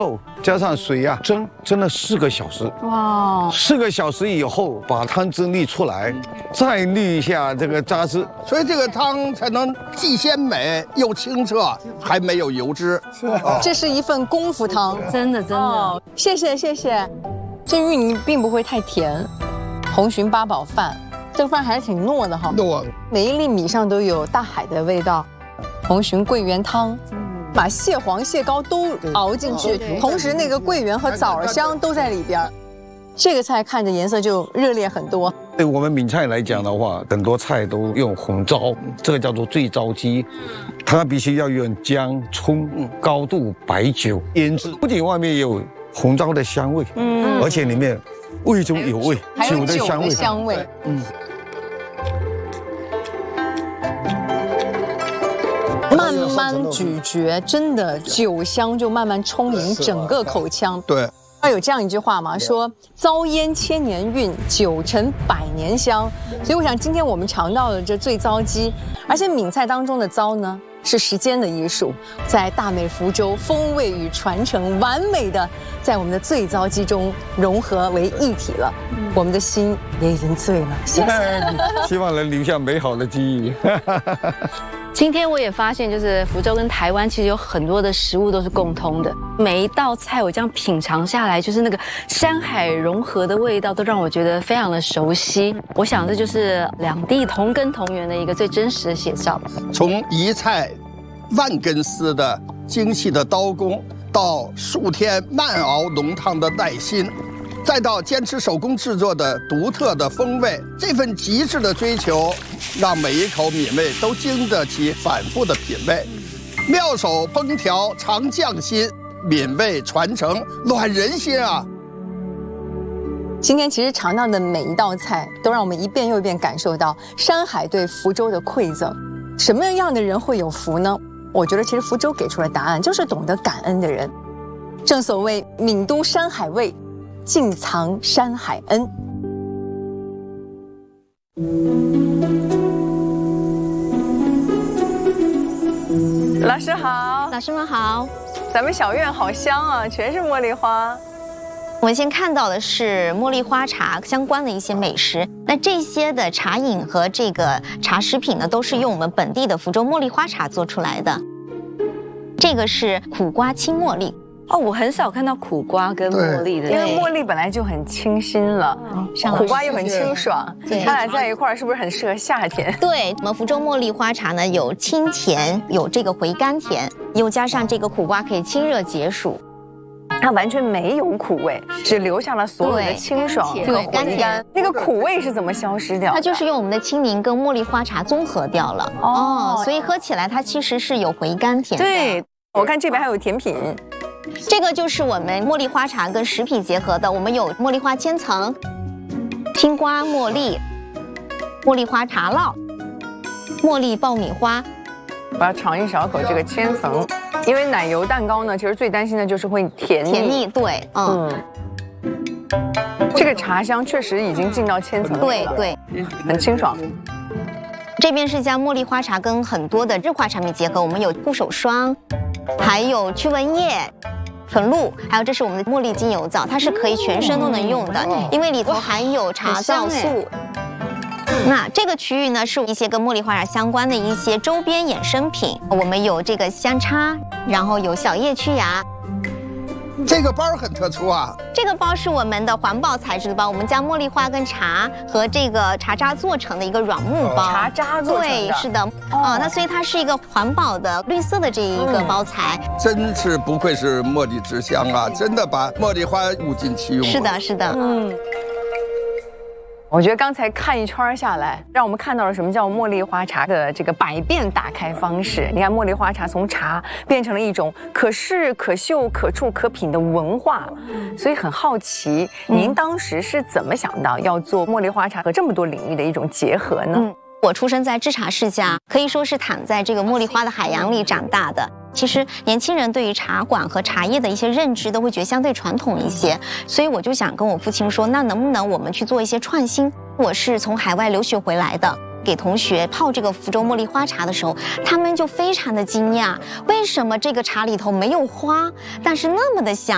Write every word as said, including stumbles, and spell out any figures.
后加上水啊，蒸蒸了四个小时。 哇！ 四个小时以后，把汤汁沥出来，再沥一下这个渣汁， 所以这个汤才能既鲜美又清澈，还没有油脂。 是， 这是一份功夫汤， 真的真的。哦、 谢谢谢谢。这芋泥并不会太甜，红鲟八宝饭，这个饭还是挺糯的哈。 糯， 每一粒米上都有大海的味道。红鲟桂圆汤。把蟹黄、蟹膏都熬进去，同时那个桂圆和枣香都在里边。这个菜看着颜色就热烈很多。 对我们闽菜来讲的话，很多菜都用红糟，这个叫做醉糟鸡，它必须要用姜、葱、高度白酒腌制，不仅外面有红糟的香味，嗯，而且里面味中有味， 酒的香味， 香味，嗯。慢慢咀嚼，真的酒香就慢慢充盈整个口腔。 对， 要有这样一句话嘛，说糟腌千年韵，酒陈百年香。所以我想，今天我们尝到了这醉糟鸡，而且闽菜当中的糟呢，是时间的艺术，在大美福州，风味与传承完美的在我们的醉糟鸡中融合为一体了。我们的心也已经醉了，谢谢。 希望能留下美好的记忆。 今天我也发现，就是福州跟台湾其实有很多的食物都是共通的。每一道菜我这样品尝下来，就是那个山海融合的味道，都让我觉得非常的熟悉。我想这就是两地同根同源的一个最真实的写照。 从一菜万根丝的精细的刀工，到数天慢熬浓汤的耐心，再到坚持手工制作的独特的风味，这份极致的追求，让每一口闽味都经得起反复的品味。妙手烹调常匠心，闽味传承暖人心啊！ 今天其实尝到的每一道菜，都让我们一遍又一遍感受到山海对福州的馈赠。什么样的人会有福呢？我觉得其实福州给出了答案，就是懂得感恩的人。正所谓闽都山海味，尽藏山海恩。老师好， 老师们好。 咱们小院好香啊，全是茉莉花。 我们先看到的是茉莉花茶相关的一些美食。那这些的茶饮和这个茶食品呢，都是用我们本地的福州茉莉花茶做出来的。这个是苦瓜青茉莉。 哦，我很少看到苦瓜跟茉莉的， 因为茉莉本来就很清新了，苦瓜又很清爽，它俩在一块儿是不是很适合夏天？ 对，我们福州茉莉花茶呢，有清甜，有这个回甘甜，又加上这个苦瓜可以清热解暑。 它完全没有苦味，只留下了所有的清爽和回甘。那个苦味是怎么消失掉的？ 它就是用我们的青柠跟茉莉花茶综合掉了哦，所以喝起来它其实是有回甘甜的。 对，我看这边还有甜品。 这个就是我们茉莉花茶跟食品结合的，我们有茉莉花千层、青瓜茉莉、茉莉花茶酪、茉莉爆米花。 我要尝一小口这个千层，因为奶油蛋糕呢，其实最担心的就是会甜腻。 甜腻，对，嗯。 这个茶香确实已经进到千层了， 对对， 很清爽。 这边是将茉莉花茶跟很多的日化产品结合，我们有护手霜，还有驱蚊液、纯露，还有这是我们的茉莉精油皂，它是可以全身都能用的，因为里头含有茶皂素。那这个区域呢，是一些跟茉莉花茶相关的一些周边衍生品，我们有这个香插，然后有小叶驱牙。 这个包很特殊啊！ 这个包是我们的环保材质的包，我们将茉莉花跟茶和这个茶渣做成的一个软木包。 茶渣做成的， 对，是的，啊、哦，那所以它是一个环保的绿色的这一个包材。 嗯、真是不愧是茉莉之乡啊！真的把茉莉花物尽其用。 是的，是的，嗯。 我觉得刚才看一圈下来，让我们看到了什么叫茉莉花茶的这个百变打开方式。你看，茉莉花茶从茶变成了一种可视、可嗅、可触、可品的文化，所以很好奇，您当时是怎么想到要做茉莉花茶和这么多领域的一种结合呢？ 嗯，我出生在制茶世家，可以说是躺在这个茉莉花的海洋里长大的。其实年轻人对于茶馆和茶叶的一些认知都会觉得相对传统一些，所以我就想跟我父亲说，那能不能我们去做一些创新？我是从海外留学回来的，给同学泡这个福州茉莉花茶的时候，他们就非常的惊讶，为什么这个茶里头没有花，但是那么的香？